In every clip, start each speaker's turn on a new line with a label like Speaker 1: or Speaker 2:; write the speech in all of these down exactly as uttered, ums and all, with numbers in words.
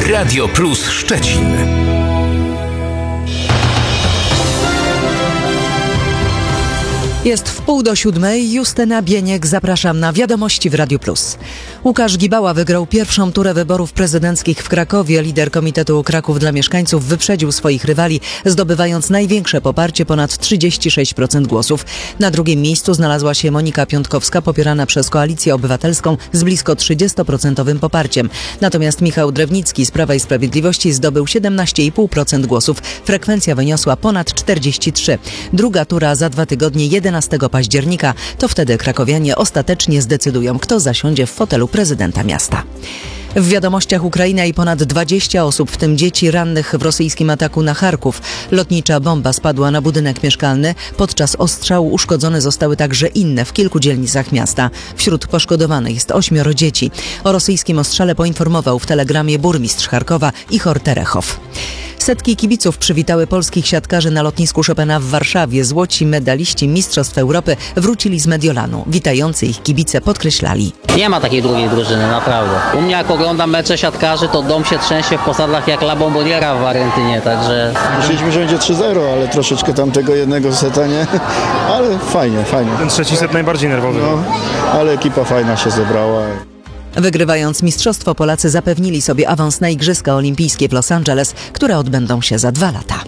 Speaker 1: Radio Plus Szczecin.
Speaker 2: Jest w pół do siódmej. Justyna Bieniek, zapraszam na Wiadomości w Radiu Plus. Łukasz Gibała wygrał pierwszą turę wyborów prezydenckich w Krakowie. Lider Komitetu Kraków dla Mieszkańców wyprzedził swoich rywali, zdobywając największe poparcie, ponad trzydzieści sześć procent głosów. Na drugim miejscu znalazła się Monika Piątkowska, popierana przez Koalicję Obywatelską z blisko trzydziestoprocentowym poparciem. Natomiast Michał Drewnicki z Prawa i Sprawiedliwości zdobył siedemnaście i pół procent głosów. Frekwencja wyniosła ponad czterdzieści trzy. Druga tura za dwa tygodnie, jedenastego października. To wtedy krakowianie ostatecznie zdecydują, kto zasiądzie w fotelu prezydenta miasta. W wiadomościach Ukraina i ponad dwadzieścia osób, w tym dzieci rannych w rosyjskim ataku na Charków. Lotnicza bomba spadła na budynek mieszkalny. Podczas ostrzału uszkodzone zostały także inne w kilku dzielnicach miasta. Wśród poszkodowanych jest ośmioro dzieci. O rosyjskim ostrzale poinformował w telegramie burmistrz Charkowa Ichor Terechow. Setki kibiców przywitały polskich siatkarzy na lotnisku Chopina w Warszawie. Złoci medaliści Mistrzostw Europy wrócili z Mediolanu. Witający ich kibice podkreślali:
Speaker 3: nie ma takiej drugiej drużyny, naprawdę. U mnie jak oglądam mecze siatkarzy, to dom się trzęsie w posadach jak La Bomboniera w Argentynie, także...
Speaker 4: Myśleliśmy, że będzie trzy zero, ale troszeczkę tamtego jednego seta nie, ale fajnie, fajnie.
Speaker 5: Ten trzeci set najbardziej nerwowy.
Speaker 4: No, ale ekipa fajna się zebrała.
Speaker 2: Wygrywając mistrzostwo, Polacy zapewnili sobie awans na Igrzyska Olimpijskie w Los Angeles, które odbędą się za dwa lata.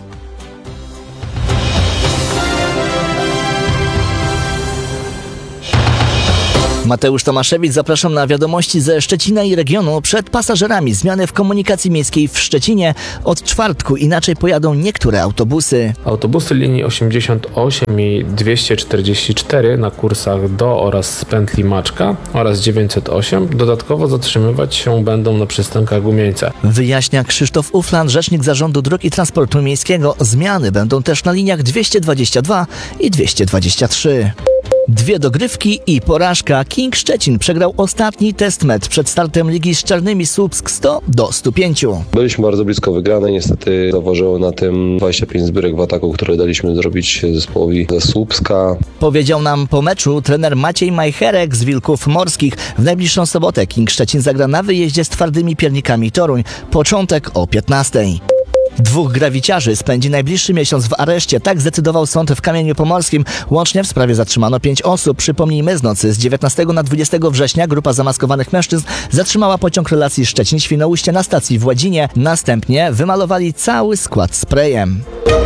Speaker 6: Mateusz Tomaszewicz, zapraszam na Wiadomości ze Szczecina i regionu. Przed pasażerami zmiany w komunikacji miejskiej w Szczecinie. Od czwartku inaczej pojadą niektóre autobusy.
Speaker 7: Autobusy linii osiemdziesiąt osiem i dwieście czterdzieści cztery na kursach do oraz z pętli Maczka oraz dziewięćset osiem dodatkowo zatrzymywać się będą na przystankach Gumieńce.
Speaker 6: Wyjaśnia Krzysztof Ufland, rzecznik Zarządu Dróg i Transportu Miejskiego. Zmiany będą też na liniach dwieście dwadzieścia dwa i dwieście dwadzieścia trzy. Dwie dogrywki i porażka. King Szczecin przegrał ostatni test mecz przed startem Ligi z Czarnymi Słupsk sto do stu pięciu.
Speaker 8: Byliśmy bardzo blisko wygranej, niestety zaważyło na tym dwadzieścia pięć zbiórek w ataku, które daliśmy zrobić zespołowi ze Słupska.
Speaker 6: Powiedział nam po meczu trener Maciej Majcherek z Wilków Morskich. W najbliższą sobotę King Szczecin zagra na wyjeździe z Twardymi Piernikami Toruń. Początek o piętnastej. Dwóch grawiciarzy spędzi najbliższy miesiąc w areszcie. Tak zdecydował sąd w Kamieniu Pomorskim. Łącznie w sprawie zatrzymano pięć osób. Przypomnijmy, z nocy z dziewiętnastego na dwudziestego września grupa zamaskowanych mężczyzn zatrzymała pociąg relacji Szczecin-Świnoujście na stacji w Ładzinie. Następnie wymalowali cały skład sprayem.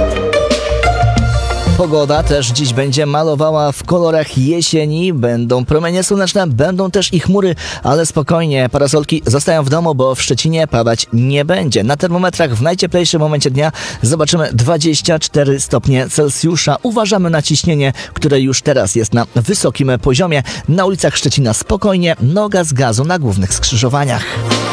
Speaker 6: Pogoda też dziś będzie malowała w kolorach jesieni. Będą promienie słoneczne, będą też i chmury, ale spokojnie, parasolki zostają w domu, bo w Szczecinie padać nie będzie. Na termometrach w najcieplejszym momencie dnia zobaczymy dwadzieścia cztery stopnie Celsjusza. Uważamy na ciśnienie, które już teraz jest na wysokim poziomie. Na ulicach Szczecina spokojnie, noga z gazu na głównych skrzyżowaniach.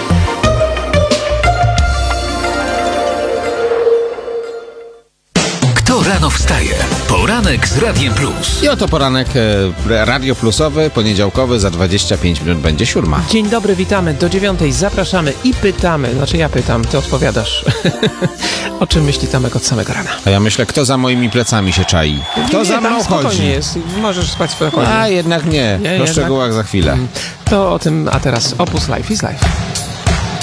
Speaker 1: Kto rano wstaje? Poranek z Radiem Plus.
Speaker 9: I oto poranek e, Radio Plusowy, poniedziałkowy, za dwadzieścia pięć minut będzie siódma.
Speaker 10: Dzień dobry, witamy. Do dziewiątej zapraszamy i pytamy, znaczy ja pytam, ty odpowiadasz. O czym myśli Tomek od samego rana?
Speaker 9: A ja myślę, kto za moimi plecami się czai? Kto
Speaker 10: nie,
Speaker 9: za mną chodzi?
Speaker 10: Jest. Możesz spać spokojnie.
Speaker 9: A jednak nie,
Speaker 10: nie
Speaker 9: o szczegółach za chwilę.
Speaker 10: To o tym, a teraz Opus Life is Life.